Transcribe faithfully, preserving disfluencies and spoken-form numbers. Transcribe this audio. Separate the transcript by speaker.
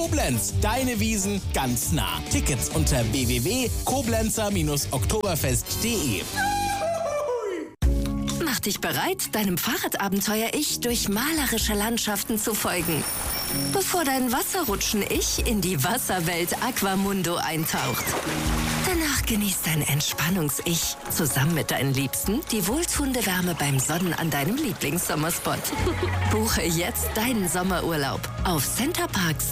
Speaker 1: Koblenz, deine Wiesn ganz nah. Tickets unter w w w punkt koblenzer oktoberfest punkt de.
Speaker 2: Mach dich bereit, deinem Fahrradabenteuer-Ich durch malerische Landschaften zu folgen, bevor dein Wasserrutschen-Ich in die Wasserwelt Aquamundo eintaucht. Danach genießt dein Entspannungs-Ich zusammen mit deinen Liebsten die wohltuende Wärme beim Sonnen an deinem Lieblingssommerspot. Buche jetzt deinen Sommerurlaub auf Centerparks.